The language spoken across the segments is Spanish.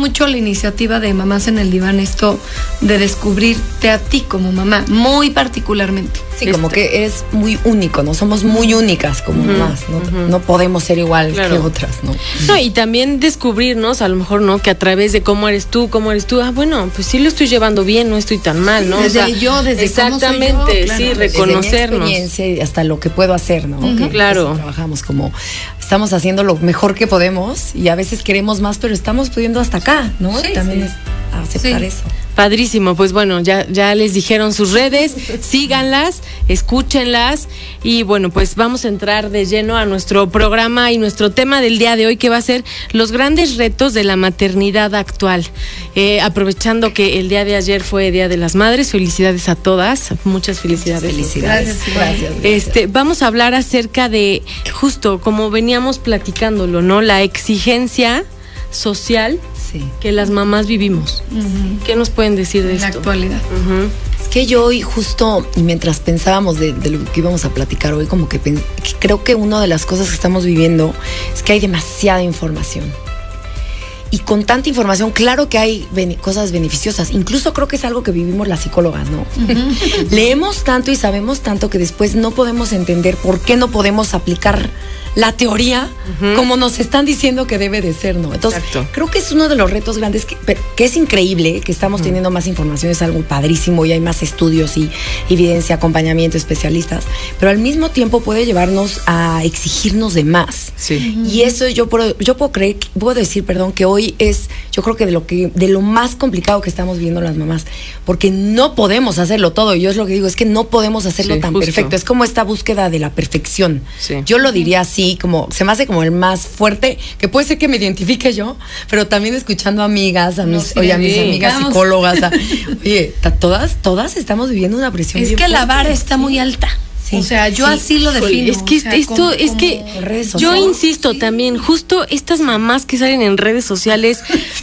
mucho la iniciativa de Mamás en el Diván, esto de descubrirte a ti como mamá, muy particularmente. Sí, como que eres muy único, ¿no? Somos muy únicas como mamás, ¿no? No podemos ser igual que otras, ¿no? No, y también descubrirnos, a lo mejor, ¿no? Que a través de cómo eres tú, bueno, pues sí lo estoy llevando bien, no estoy tan mal, ¿no? Desde exactamente, cómo soy yo, claro. Sí, reconocernos. Desde mi experiencia hasta lo que puedo hacer, ¿no? Claro. Pues, trabajamos como, estamos haciendo lo mejor que podemos y a veces queremos más, pero estamos pudiendo hasta acá, ¿no? Sí, también es aceptar eso. Padrísimo, pues bueno, ya les dijeron sus redes, síganlas, escúchenlas y bueno, pues vamos a entrar de lleno a nuestro programa y nuestro tema del día de hoy, que va a ser los grandes retos de la maternidad actual. Aprovechando que el día de ayer fue Día de las Madres, felicidades a todas, muchas felicidades. Gracias. Vamos a hablar acerca de, justo como veníamos platicándolo, ¿no? La exigencia social que las mamás vivimos. ¿Qué nos pueden decir de esto? En la actualidad. Es que yo hoy justo, y mientras pensábamos de lo que íbamos a platicar hoy, como que creo que una de las cosas que estamos viviendo es que hay demasiada información. Y con tanta información, claro que hay cosas beneficiosas. Incluso creo que es algo que vivimos las psicólogas, ¿no? Leemos tanto y sabemos tanto que después no podemos entender por qué no podemos aplicar la teoría como nos están diciendo que debe de ser, ¿no? Entonces, creo que es uno de los retos grandes que es increíble, que estamos teniendo más información, es algo padrísimo y hay más estudios y evidencia, acompañamiento, especialistas, pero al mismo tiempo puede llevarnos a exigirnos de más. Sí. Y eso yo puedo decir que hoy es, yo creo que de lo más complicado que estamos viviendo las mamás, porque no podemos hacerlo todo. Yo es lo que digo, es que no podemos hacerlo tan perfecto. Es como esta búsqueda de la perfección. Sí. Yo lo diría así, como se me hace como el más fuerte, que puede ser que me identifique yo, pero también escuchando amigas, a mis amigas psicólogas, oye, todas estamos viviendo una presión. Es que la vara está muy alta. Sí, o sea, yo así lo defino. Es que yo insisto también, justo estas mamás que salen en redes sociales,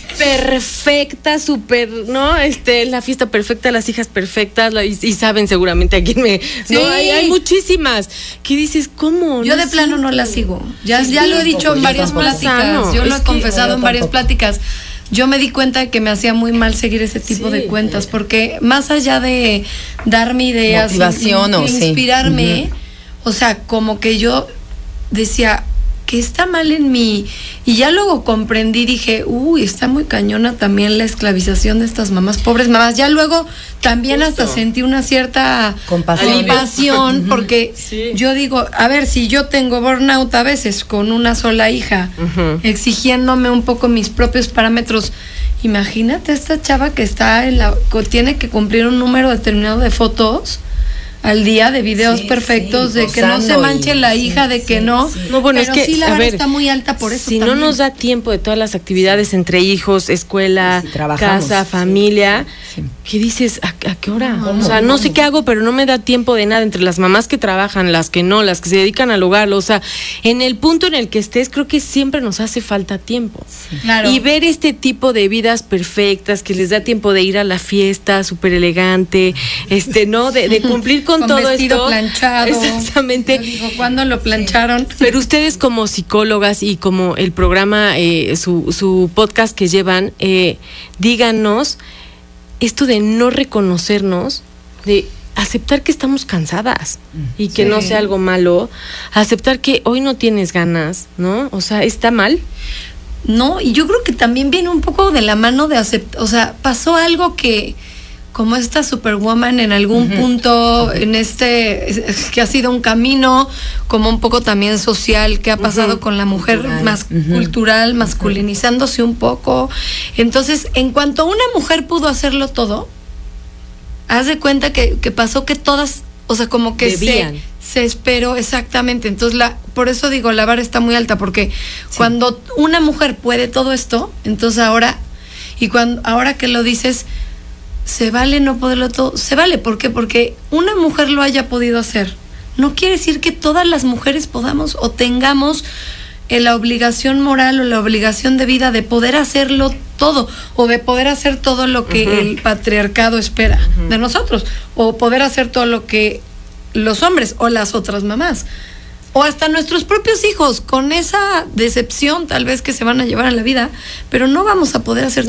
perfectas, súper, ¿no? La fiesta perfecta, las hijas perfectas, y saben seguramente a quién me... Sí. No, hay muchísimas. ¿Qué dices? ¿Cómo? Yo de plano no las sigo. Ya lo he dicho en varias pláticas. Yo lo he confesado en varias pláticas. Yo me di cuenta de que me hacía muy mal seguir ese tipo de cuentas, porque más allá de darme ideas, motivación o inspirarme, o sea, como que yo decía, ¿qué está mal en mí? Y ya luego comprendí, dije, está muy cañona también la esclavización de estas mamás, pobres mamás. Ya luego también hasta sentí una cierta compasión, porque yo digo, a ver, si yo tengo burnout a veces con una sola hija, exigiéndome un poco mis propios parámetros, imagínate esta chava que está tiene que cumplir un número determinado de fotos al día, de videos perfectos, de que no se manche la hija, de que no. No, bueno, pero es que sí, la vara está muy alta por eso. Si también no nos da tiempo de todas las actividades entre hijos, escuela, casa, familia, ¿qué dices? ¿A qué hora? O sea, no sé qué hago, pero no me da tiempo de nada. Entre las mamás que trabajan, las que no, las que se dedican al hogar, o sea, en el punto en el que estés, creo que siempre nos hace falta tiempo. Claro. Y ver este tipo de vidas perfectas, que les da tiempo de ir a la fiesta súper elegante, ¿no? De cumplir con todo vestido esto planchado. Exactamente. Yo digo, ¿cuándo lo plancharon? Pero ustedes como psicólogas y como el programa, su podcast que llevan, díganos esto de no reconocernos, de aceptar que estamos cansadas y que no sea algo malo, aceptar que hoy no tienes ganas, ¿no? O sea, ¿está mal? No, y yo creo que también viene un poco de la mano de aceptar, o sea, pasó algo que como esta Superwoman en algún punto, que ha sido un camino, como un poco también social, que ha pasado con la mujer más cultural, masculinizándose un poco. Entonces, en cuanto una mujer pudo hacerlo todo, haz de cuenta que pasó que todas, o sea, como que se esperó, exactamente. Entonces, por eso digo, la vara está muy alta, porque cuando una mujer puede todo esto, entonces ahora que lo dices, se vale no poderlo todo, se vale. ¿Por qué? Porque una mujer lo haya podido hacer, no quiere decir que todas las mujeres podamos o tengamos la obligación moral o la obligación de vida de poder hacerlo todo, o de poder hacer todo lo que el patriarcado espera de nosotros, o poder hacer todo lo que los hombres o las otras mamás, o hasta nuestros propios hijos, con esa decepción tal vez que se van a llevar a la vida, pero no vamos a poder hacer